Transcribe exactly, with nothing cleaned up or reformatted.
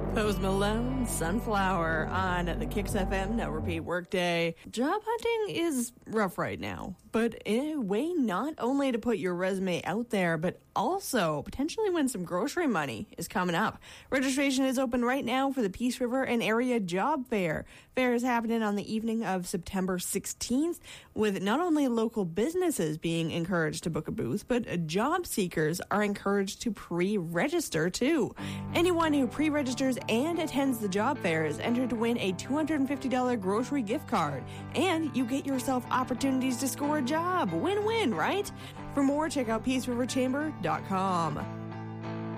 Post Malone, Sunflower on the Kicks F M. Now repeat workday. Job hunting is rough right now, but in a way not only to put your resume out there, but also potentially win some grocery money is coming up. Registration is open right now for the Peace River and Area Job Fair. Fair is happening on the evening of September sixteenth, with not only local businesses being encouraged to book a booth, but job seekers are encouraged to pre-register too. Anyone who pre-registers and attends the job fair is entered to win a two hundred fifty dollars grocery gift card, and you get yourself opportunities to score a job. Win-win, right? For more, check out peace river chamber dot com.